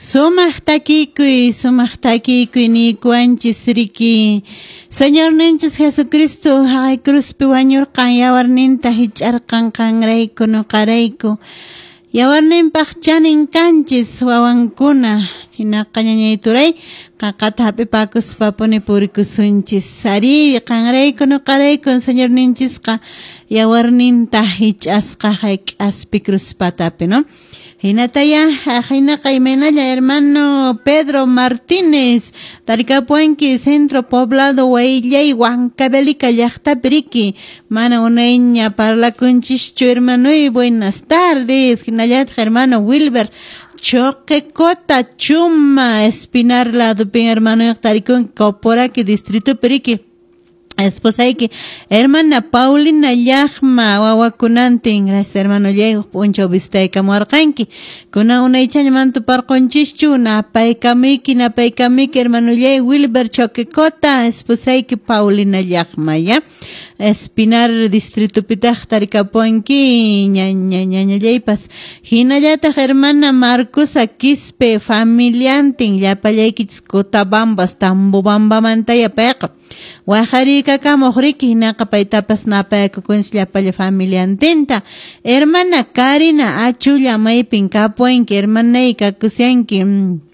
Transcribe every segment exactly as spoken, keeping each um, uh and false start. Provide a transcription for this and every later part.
Sumaq takikuy, sumaq takikuy ni kuanchis riki. Señor ninchis Jesucristo, haqay cruzpi wañurqan yawarninta hich'arqan qanrayku nuqarayku. Yawarninpaq chanin kanchis wawankuna. Chinaqa ñañayturay, qaqata hapipakuspa puni purikusunchis. Ari qanrayku nuqarayku, Señor ninchisqa yawarninta hich'asqa hayk'aspi cruzpatapi, ¿no? Hinataya, hinaqa imaynalla hermano Pedro Martínez, tarikapuanki Centro Poblado Waillay, Huancavelica llaqtapi riki, mana unayña parlakunchischu hermanoy, buenas tardes, hinallataj hermano Wilber, Choquecota Chuma, Espinar ladopi hermano tarikun Coporaki Distrito Piriki. Esposayki, hermana Paulina Llajma, wawakunantin, gracias hermano Diego, puncho vistay kamuarqanki, kuna una ichañamantu parqonchischu, napaykamiki, napaykamiki, hermano Diego, Wilber Choquecota, esposayki Paulina Llajma, ya, Espinar Distrito Pitaj, tarikapuanki, ña, ña, ña, ña, ñaypas, hinallata hermana Marcusa Quispe, familiantin, yapallaykichis Cotabambas, Tambobamba mantaya peqa, Wajari kaka mohriki hinaqa paytapas napayakukunchis llapalla familiantenta. Hermana Karina achulla maypin kapuanki, hermanay kakusyanki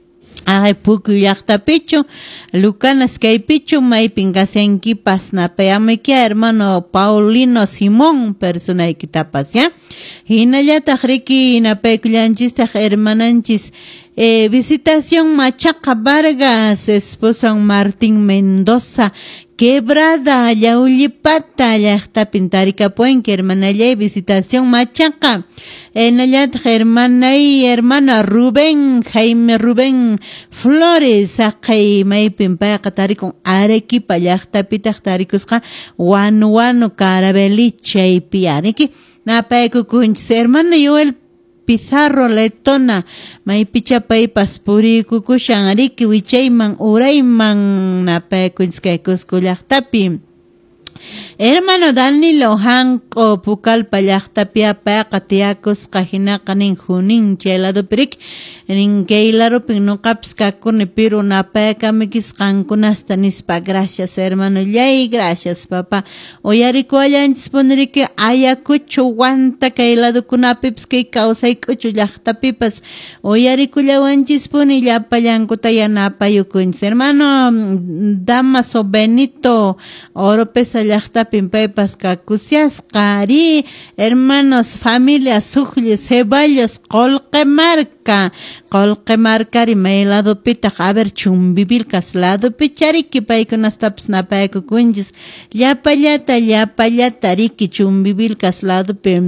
Ay puku llaqtapichu, Lucanas kaypichu maypin kasyankipas napayamayki hermano Paulino Simón personaykitapas, ya. Hinallataq riki napaykullanchistaq hermananchis Eh, visitación Machaca Vargas, esposo Martín Mendoza, Quebrada, Yaulipata, llaqtapin tarikapuanki, hermanallay, visitación Machaca, enallat hermana y hermana Rubén, Jaime Rubén Flores, aqay maypin payqa tarikun Arequipa, llaqtapitaq tarikusqa, wanu wanu Carabelichay aniki, napaykukunchis, hermana Joel Pizarro Letona, maypicha paypas purikukushan ariki wichayman urayman napaykunchkaykusku llaqtapi. Hermano Danilo Hanco Pucallpa llaqtapi apayqa tiyakusqa hinaqa nin Junin chayladopirik nin kaylarupin nuqapis kakuni piru napaykamikis qankunasta nispa gracias hermano llay, gracias papá. Uyarikuallanchis puniriki Ayacucho Wanta kayladukunapipis kay kawsaykuchu llaqtapipas uyarikullawanchis puni llapallankuta yanapayukunchis. Hermano Damaso Benito Oropesa llaqtapin paypas kakusiasqa ari hermanos familia Sujli Ceballos Colquemarca Colquemarcari mayladopita haber chumbivilkas ladopi chariki paykunastapas napaykukunchis llapallata llapallata riki chumbivilkas ladopi